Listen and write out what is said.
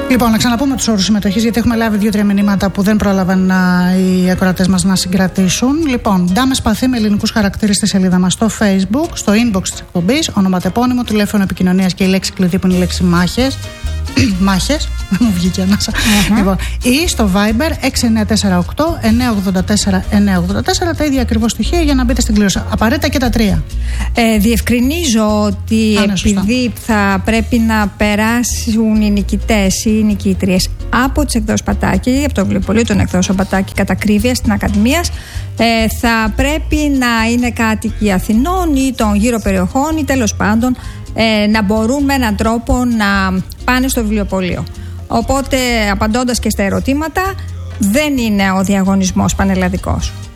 Λοιπόν, να ξαναπούμε τους όρους συμμετοχής, γιατί έχουμε λάβει 2-3 μηνύματα που δεν πρόλαβαν οι ακροατές μας να συγκρατήσουν. Λοιπόν, Ντάμε Σπαθί με ελληνικούς χαρακτήρες στη σελίδα μας στο Facebook, στο inbox της εκπομπής, ονοματεπώνυμο, τηλέφωνο επικοινωνίας και η λέξη κλειδί που είναι η λέξη μάχες. Μάχες, δεν μου βγήκε ανάσα. Λοιπόν, ή στο Viber 6948 984 984, τα ίδια ακριβώς στοιχεία για να μπείτε στην κλήρωση. Απαραίτητα και τα 3. Διευκρινίζω ότι επειδή θα πρέπει να περάσουν οι νικητές ή οι νικήτριες από τις εκδόσεις Πατάκη ή από το βιβλιοπωλείο των εκδόσεων Πατάκη κατά ακρίβεια στην Ακαδημίας, θα πρέπει να είναι κάτοικοι Αθηνών ή των γύρω περιοχών ή τέλος πάντων να μπορούν με έναν τρόπο να πάνε στο βιβλιοπωλείο. Οπότε, απαντώντας και στα ερωτήματα, δεν είναι ο διαγωνισμός πανελλαδικός.